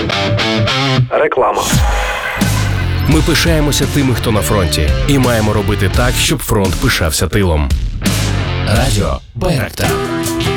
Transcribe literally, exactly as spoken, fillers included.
Реклама. Ми пишаємося тими, хто на фронті, і маємо робити так, щоб фронт пишався тилом. Радіо Байрактар.